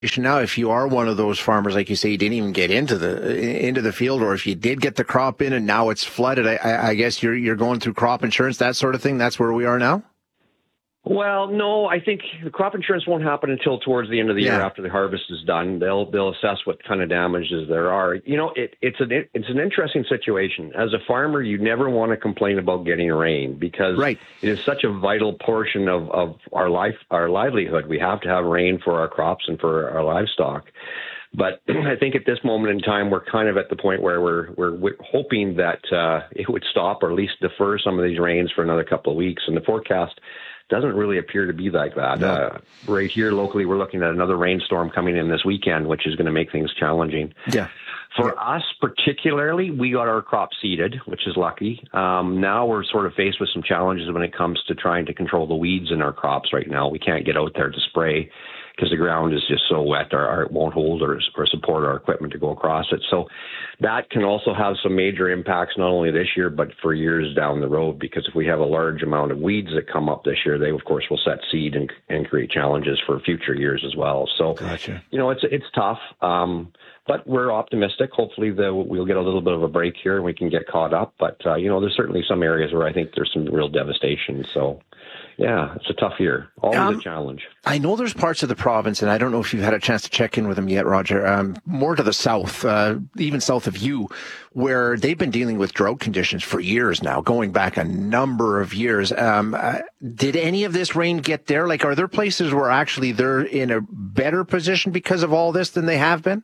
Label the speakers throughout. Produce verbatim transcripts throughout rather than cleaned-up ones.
Speaker 1: Now, if you are one of those farmers, like you say, you didn't even get into the into the field, or if you did get the crop in and now it's flooded, I, I guess you're you're going through crop insurance, that sort of thing. That's where we are now.
Speaker 2: Well, no, I think the crop insurance won't happen until towards the end of the
Speaker 1: Yeah.
Speaker 2: year after the harvest is done. They'll they'll assess what kind of damages there are. You know, it, it's an it's an interesting situation. As a farmer, you never want to complain about getting rain because
Speaker 1: Right.
Speaker 2: it is such a vital portion of, of our life, our livelihood. We have to have rain for our crops and for our livestock. But I think at this moment in time, we're kind of at the point where we're we're, we're hoping that uh, it would stop or at least defer some of these rains for another couple of weeks. And the forecast doesn't really appear to be like that.
Speaker 1: No.
Speaker 2: Uh, right here locally, we're looking at another rainstorm coming in this weekend, which is going to make things challenging.
Speaker 1: Yeah.
Speaker 2: For
Speaker 1: yeah.
Speaker 2: us particularly, we got our crop seeded, which is lucky. Um, now we're sort of faced with some challenges when it comes to trying to control the weeds in our crops right now. We can't get out there to spray because the ground is just so wet, or, or it won't hold or, or support our equipment to go across it. So that can also have some major impacts, not only this year, but for years down the road, because if we have a large amount of weeds that come up this year, they, of course, will set seed and, and create challenges for future years as well. So,
Speaker 1: Gotcha.
Speaker 2: you know, it's it's tough, um, but we're optimistic. Hopefully the, we'll get a little bit of a break here and we can get caught up. But, uh, you know, there's certainly some areas where I think there's some real devastation. So, yeah, it's a tough year. Always um, a challenge.
Speaker 1: I know there's parts of the province, and I don't know if you've had a chance to check in with them yet, Roger, um, more to the south, uh, even south of you, where they've been dealing with drought conditions for years now, going back a number of years. Um, uh, did any of this rain get there? Like, are there places where actually they're in a better position because of all this than they have been?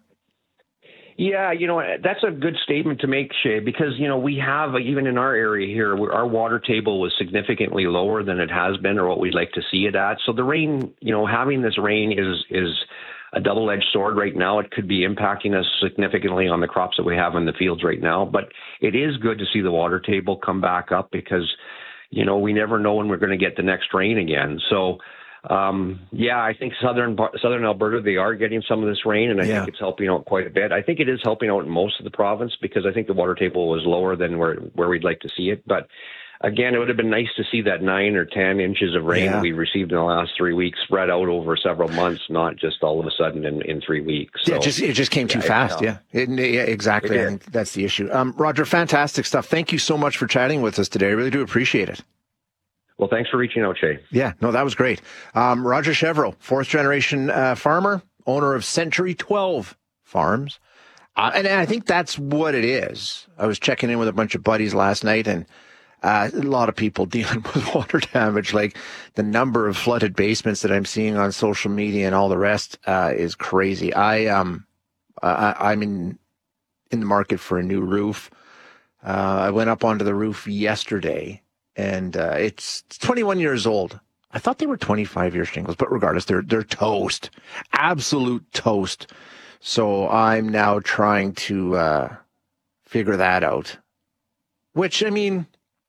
Speaker 2: Yeah, you know, that's a good statement to make, Shay, because, you know, we have, even in our area here, our water table was significantly lower than it has been or what we'd like to see it at. So the rain, you know, having this rain is is a double-edged sword right now. It could be impacting us significantly on the crops that we have in the fields right now. But it is good to see the water table come back up because, you know, we never know when we're going to get the next rain again. So, Um, yeah, I think southern southern Alberta, they are getting some of this rain, and I
Speaker 1: yeah.
Speaker 2: think it's helping out quite a bit. I think it is helping out in most of the province because I think the water table was lower than where, where we'd like to see it. But again, it would have been nice to see that nine or ten inches of rain
Speaker 1: yeah.
Speaker 2: that we received in the last three weeks spread out over several months, not just all of a sudden in, in three weeks. So,
Speaker 1: yeah, it just, it just came too
Speaker 2: yeah,
Speaker 1: fast.
Speaker 2: Yeah,
Speaker 1: yeah, it, yeah exactly. I think that's the issue. Um, Roger, fantastic stuff. Thank you so much for chatting with us today. I really do appreciate it.
Speaker 2: Well, thanks for reaching out, Shay.
Speaker 1: Yeah, no, that was great. Um, Roger Chevreau, fourth generation uh, farmer, owner of Century twelve Farms. Uh, and, and I think that's what it is. I was checking in with a bunch of buddies last night, and uh, a lot of people dealing with water damage. Like the number of flooded basements that I'm seeing on social media and all the rest uh, is crazy. I, um, I, I'm in, in the market for a new roof. Uh, I went up onto the roof yesterday. And uh, it's twenty-one years old. I thought they were twenty-five year shingles, but regardless, they're they're toast, absolute toast. So I'm now trying to uh, figure that out. Which, I mean,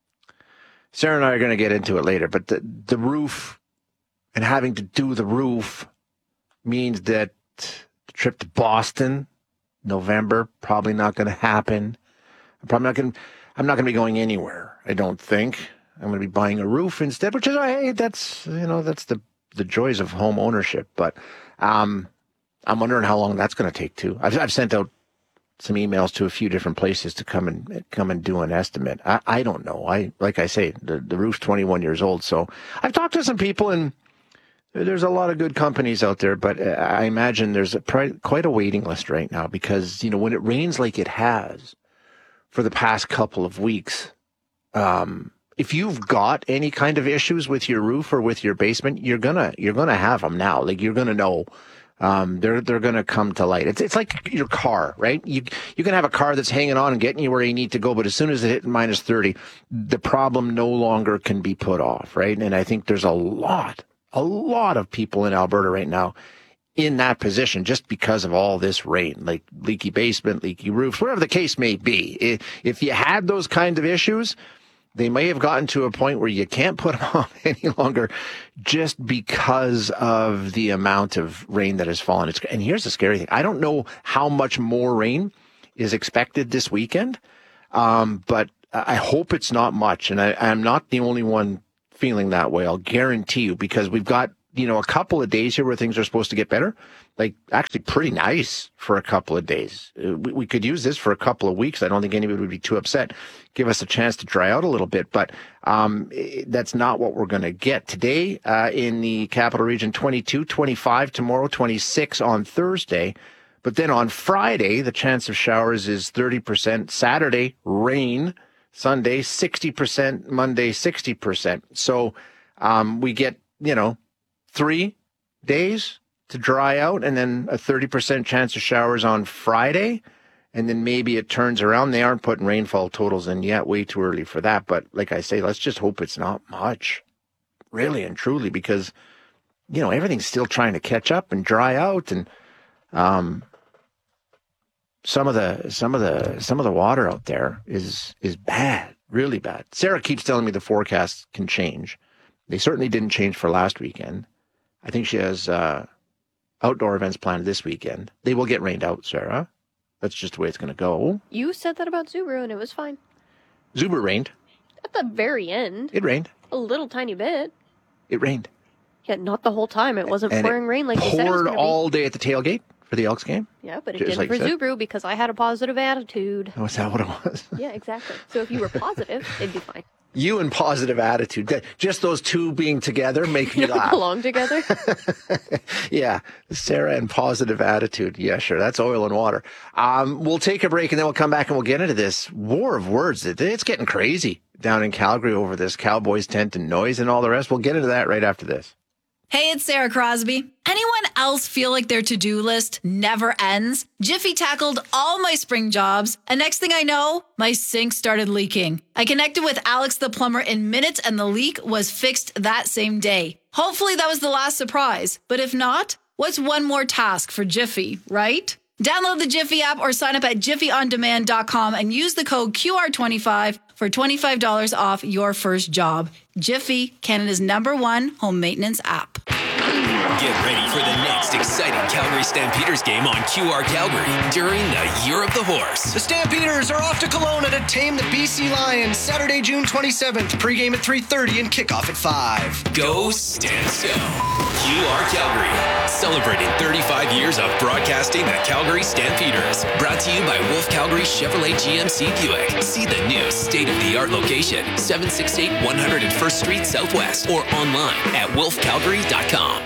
Speaker 1: Sarah and I are going to get into it later, but the the roof and having to do the roof means that the trip to Boston, November, probably not going to happen. I'm probably not going. I'm not going to be going anywhere. I don't think. I'm going to be buying a roof instead, which is, hey, that's, you know, that's the, the joys of home ownership. But um, I'm wondering how long that's going to take too. I've, I've sent out some emails to a few different places to come and come and do an estimate. I, I don't know. I, like I say, the, the roof's twenty-one years old. So I've talked to some people, and there's a lot of good companies out there, but I imagine there's a, quite a waiting list right now because, you know, when it rains like it has for the past couple of weeks, um, if you've got any kind of issues with your roof or with your basement, you're gonna you're gonna have them now. Like you're gonna know, um, they're they're gonna come to light. It's it's like your car, right? You you can have a car that's hanging on and getting you where you need to go, but as soon as it hits minus thirty, the problem no longer can be put off, right? And I think there's a lot, a lot of people in Alberta right now in that position just because of all this rain, like leaky basement, leaky roofs, whatever the case may be. If you had those kind of issues, they may have gotten to a point where you can't put them on any longer just because of the amount of rain that has fallen. It's, and here's the scary thing. I don't know how much more rain is expected this weekend, um, but I hope it's not much. And I, I'm not the only one feeling that way. I'll guarantee you, because we've got, you know, a couple of days here where things are supposed to get better. Like, actually pretty nice for a couple of days. We, we could use this for a couple of weeks. I don't think anybody would be too upset. Give us a chance to dry out a little bit, but um, that's not what we're going to get. Today uh, in the Capital Region, twenty-two, twenty-five, tomorrow, twenty-six on Thursday. But then on Friday, the chance of showers is thirty percent. Saturday, rain. Sunday, sixty percent. Monday, sixty percent. So um, we get, you know, three days to dry out, and then a thirty percent chance of showers on Friday, and then maybe it turns around. They aren't putting rainfall totals in yet, way too early for that. But like I say, let's just hope it's not much, really and truly, because, you know, everything's still trying to catch up and dry out, and um, some of the some of the some of the water out there is is bad, really bad. Sarah keeps telling me the forecasts can change. They certainly didn't change for last weekend. I think she has uh, outdoor events planned this weekend. They will get rained out, Sarah. That's just the way it's going to go.
Speaker 3: You said that about Subaru, and it was fine.
Speaker 1: Subaru rained.
Speaker 3: At the very end.
Speaker 1: It rained.
Speaker 3: A little tiny bit.
Speaker 1: It rained.
Speaker 3: Yeah, not the whole time. It wasn't
Speaker 1: and
Speaker 3: pouring
Speaker 1: it
Speaker 3: rain like you said it was
Speaker 1: poured
Speaker 3: gonna
Speaker 1: all
Speaker 3: be.
Speaker 1: day at the tailgate for the Elks game.
Speaker 3: Yeah, but it
Speaker 1: Just
Speaker 3: didn't
Speaker 1: like
Speaker 3: for
Speaker 1: you said.
Speaker 3: Subaru because I had a positive attitude.
Speaker 1: Oh, is that what it was?
Speaker 3: Yeah, exactly. So if you were positive, it'd be fine.
Speaker 1: You and positive attitude. Just those two being together make me
Speaker 3: You don't
Speaker 1: laugh.
Speaker 3: belong together.
Speaker 1: Yeah, Sarah and positive attitude. Yeah, sure. That's oil and water. Um, we'll take a break and then we'll come back and we'll get into this war of words. It's getting crazy down in Calgary over this Cowboys tent and noise and all the rest. We'll get into that right after this.
Speaker 4: Hey, it's Sarah Crosby. Anyone else feel like their to-do list never ends? Jiffy tackled all my spring jobs, and next thing I know, my sink started leaking. I connected with Alex the plumber in minutes, and the leak was fixed that same day. Hopefully that was the last surprise, but if not, what's one more task for Jiffy, right? Download the Jiffy app or sign up at jiffy on demand dot com and use the code Q R twenty-five for twenty-five dollars off your first job. Jiffy, Canada's number one home maintenance app.
Speaker 5: Get ready for the next exciting Calgary Stampeders game on Q R Calgary during the Year of the Horse.
Speaker 6: The Stampeders are off to Kelowna to tame the B C Lions Saturday, June twenty-seventh. Pregame at three thirty and kickoff at five.
Speaker 5: Go Stamps Go! Q R Calgary, celebrating thirty-five years of broadcasting the Calgary Stampeders. Brought to you by Wolf Calgary Chevrolet G M C Buick. See the new state-of-the-art location, seven sixty-eight one hundred first Street Southwest, or online at wolf calgary dot com.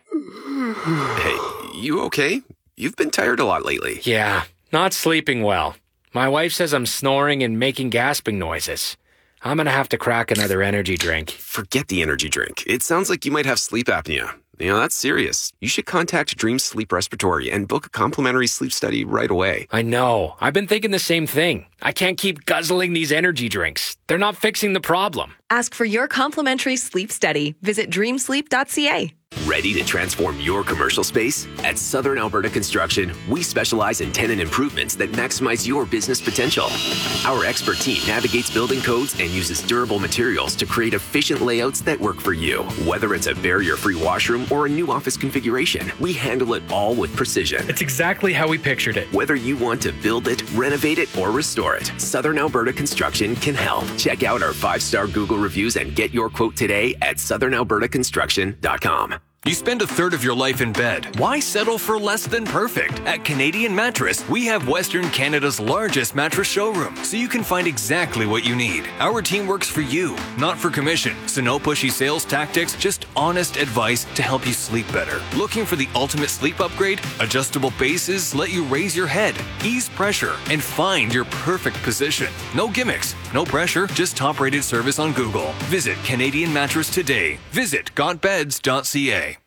Speaker 7: Hey, you okay? You've been tired a lot lately.
Speaker 8: Yeah, not sleeping well. My wife says I'm snoring and making gasping noises. I'm gonna have to crack another energy drink.
Speaker 7: Forget the energy drink. It sounds like you might have sleep apnea. You know, that's serious. You should contact Dream Sleep Respiratory and book a complimentary sleep study right away.
Speaker 8: I know. I've been thinking the same thing. I can't keep guzzling these energy drinks. They're not fixing the problem.
Speaker 9: Ask for your complimentary sleep study. Visit dream sleep dot c a.
Speaker 5: Ready to transform your commercial space? At Southern Alberta Construction, we specialize in tenant improvements that maximize your business potential. Our expert team navigates building codes and uses durable materials to create efficient layouts that work for you. Whether it's a barrier-free washroom or a new office configuration, we handle it all with precision.
Speaker 8: It's exactly how we pictured it.
Speaker 5: Whether you want to build it, renovate it, or restore it, Southern Alberta Construction can help. Check out our five-star Google reviews and get your quote today at southern alberta construction dot com.
Speaker 10: You spend a third of your life in bed. Why settle for less than perfect? At Canadian Mattress, we have Western Canada's largest mattress showroom, so you can find exactly what you need. Our team works for you, not for commission. So no pushy sales tactics, just honest advice to help you sleep better. Looking for the ultimate sleep upgrade? Adjustable bases let you raise your head, ease pressure, and find your perfect position. No gimmicks, no pressure, just top-rated service on Google. Visit Canadian Mattress today. Visit got beds dot c a.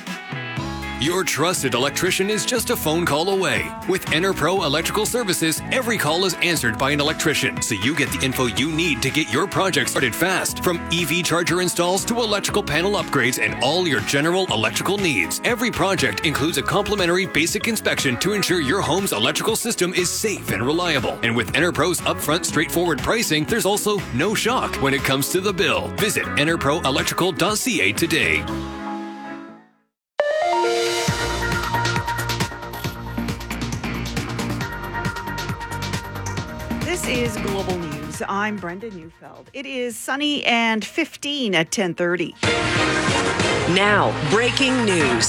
Speaker 10: Your trusted electrician is just a phone call away. With EnerPro Electrical Services, every call is answered by an electrician, so you get the info you need to get your project started fast. From E V charger installs to electrical panel upgrades and all your general electrical needs. Every project includes a complimentary basic inspection to ensure your home's electrical system is safe and reliable. And with EnerPro's upfront straightforward pricing, there's also no shock when it comes to the bill. Visit enerpro electrical dot c a today.
Speaker 11: This is Global News. I'm Brenda Neufeld. It is sunny and fifteen at ten thirty.
Speaker 9: Now, breaking news.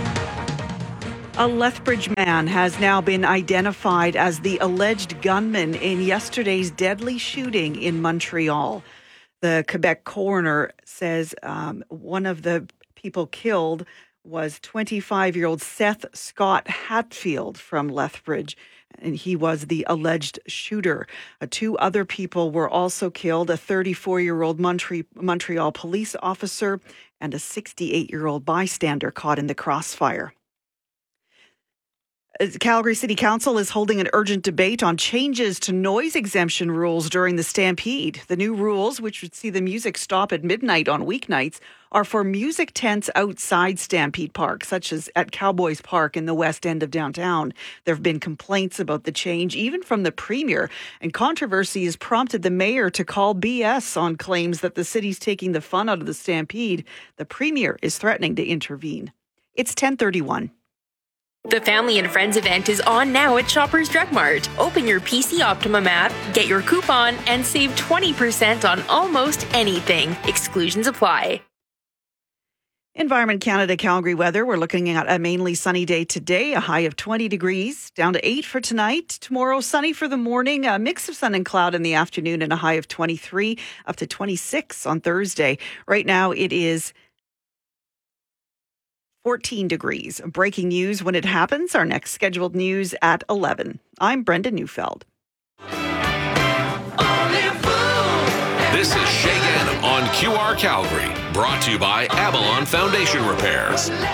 Speaker 11: A Lethbridge man has now been identified as the alleged gunman in yesterday's deadly shooting in Montreal. The Quebec coroner says um, one of the people killed was twenty-five-year-old Seth Scott Hatfield from Lethbridge, and he was the alleged shooter. Uh, two other people were also killed, a thirty-four-year-old Montre- Montreal police officer and a sixty-eight-year-old bystander caught in the crossfire. Calgary City Council is holding an urgent debate on changes to noise exemption rules during the Stampede. The new rules, which would see the music stop at midnight on weeknights, are for music tents outside Stampede Park, such as at Cowboys Park in the west end of downtown. There have been complaints about the change, even from the Premier, and controversy has prompted the Mayor to call B S on claims that the city's taking the fun out of the Stampede. The Premier is threatening to intervene. It's ten thirty-one.
Speaker 12: The Family and Friends event is on now at Shoppers Drug Mart. Open your P C Optimum app, get your coupon, and save twenty percent on almost anything. Exclusions apply.
Speaker 11: Environment Canada Calgary weather. We're looking at a mainly sunny day today, a high of twenty degrees, down to eight for tonight. Tomorrow, sunny for the morning, a mix of sun and cloud in the afternoon, and a high of twenty-three, up to twenty-six on Thursday. Right now, it is fourteen degrees. Breaking news when it happens. Our next scheduled news at eleven. I'm Brenda Neufeld.
Speaker 13: This is Shay Ganem on Q R Calgary, brought to you by Avalon Foundation Repairs.